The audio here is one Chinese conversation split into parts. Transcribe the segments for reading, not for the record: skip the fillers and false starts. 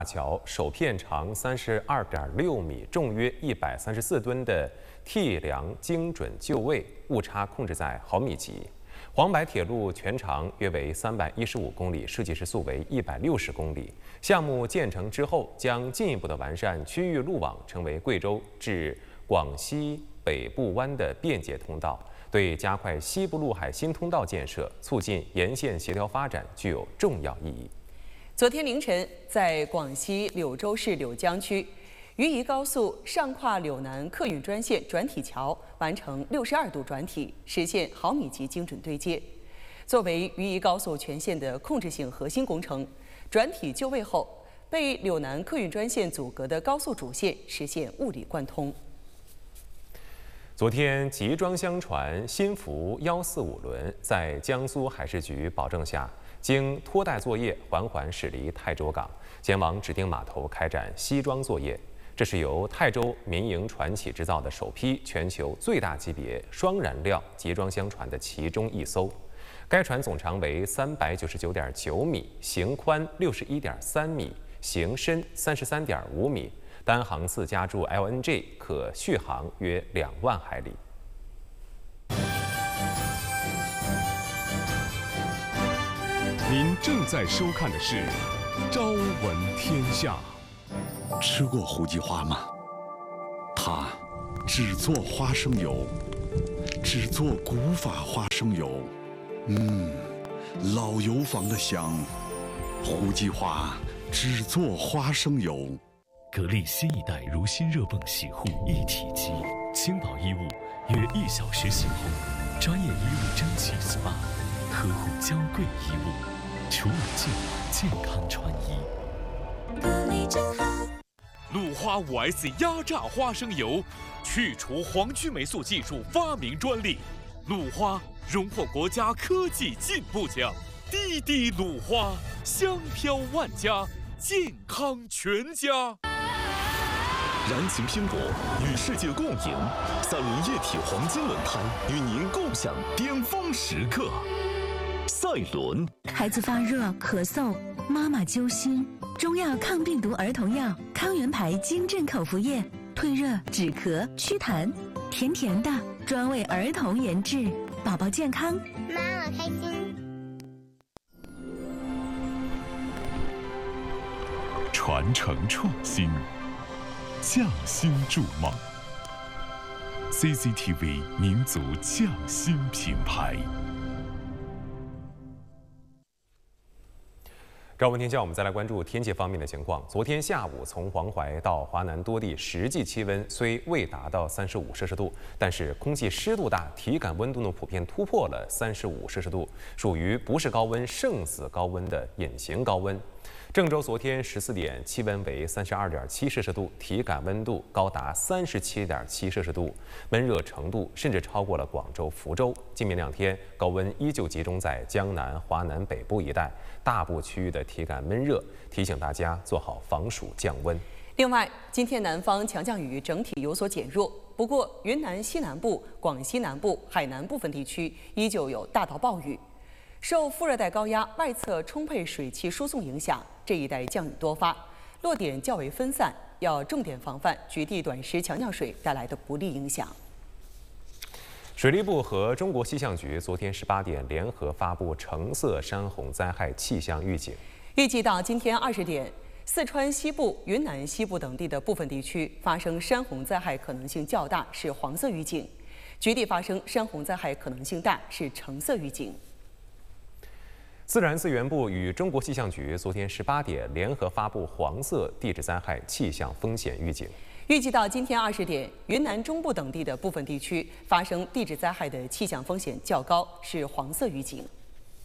大桥首片长32.6米、重约134吨的 T 梁精准就位，误差控制在毫米级。黄白铁路全长约为315公里，设计时速为160公里。项目建成之后，将进一步的完善区域路网，成为贵州至广西北部湾的便捷通道，对加快西部陆海新通道建设、促进沿线协调发展具有重要意义。 昨天凌晨，在广西柳州市柳江区，渝宜高速上跨柳南客运专线转体桥完成62度转体，实现毫米级精准对接。作为渝宜高速全线的控制性核心工程，转体就位后，被柳南客运专线阻隔的高速主线实现物理贯通。 昨天，集装箱船“新福145”轮在江苏海事局保证下，经拖带作业缓缓驶离泰州港，前往指定码头开展西装作业。这是由泰州民营船企制造的首批全球最大级别双燃料集装箱船的其中一艘。该船总长为399.9米，型宽61.3米，型深33.5米。 单航次加注 LNG 可续航约2万海里。 您正在收看的是《朝闻天下》。 吃过胡姬花吗？它只做花生油，只做古法花生油。老油坊的香。胡姬花只做花生油。 格力新一代如新热泵洗护一体机，轻薄衣物约1小时洗烘，专业衣物蒸汽 SPA， 呵护娇贵衣物，除了净健康穿衣。 格力真好。 鲁花5S 压榨花生油，去除黄曲霉素技术发明专利，鲁花荣获国家科技进步奖，滴滴鲁花，香飘万家，健康全家。 燃情拼搏，与世界共赢。赛伦液体黄金轮胎与您共享巅峰时刻。赛伦。 孩子发热、咳嗽，妈妈揪心，中药抗病毒儿童药康源牌金镇口服液，退热、止咳、祛痰，甜甜的，专为儿童研制，宝宝健康， 妈妈开心。 传承创新。 匠心筑梦 ，CCTV 民族匠心品牌。 朝闻天下，我们再来关注天气方面的情况。昨天下午，从黄淮到华南多地实际气温虽未达到35摄氏度，但是空气湿度大，体感温度呢普遍突破了35摄氏度，属于不是高温胜似高温的隐形高温。 郑州昨天14点，气温为32.7摄氏度，体感温度高达37.7摄氏度，闷热程度甚至超过了广州、福州。今明2天，高温依旧集中在江南、华南北部一带，大部区域的体感闷热，提醒大家做好防暑降温。 另外，今天南方强降雨整体有所减弱，不过云南西南部、广西南部、海南部分地区依旧有大到暴雨。 受副热带高压外侧充沛水汽输送影响，这一带降雨多发，落点较为分散，要重点防范局地短时强降水带来的不利影响。 水利部和中国气象局昨天18点联合发布橙色山洪灾害气象预警， 预计到今天20点，四川西部、云南西部等地的部分地区发生山洪灾害可能性较大，是黄色预警；局地发生山洪灾害可能性大，是橙色预警。 自然资源部与中国气象局昨天18点联合发布黄色地质灾害气象风险预警。 预计到今天20点，云南中部等地的部分地区发生地质灾害的气象风险较高，是黄色预警。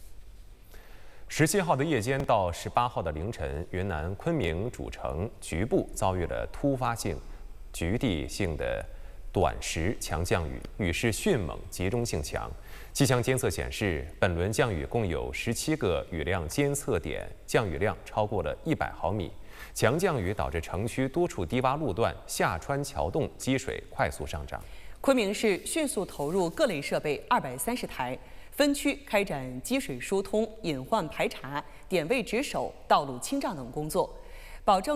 17号的夜间到18号的凌晨，云南昆明主城局部遭遇了突发性、局地性的短时强降雨，雨势迅猛，集中性强。 气象监测显示，本轮降雨共有17个雨量监测点，降雨量超过了100毫米。强降雨导致城区多处低洼路段、下穿桥洞积水快速上涨。 昆明市迅速投入各类设备230台，分区开展积水疏通、隐患排查、点位值守、道路清障等工作， 保证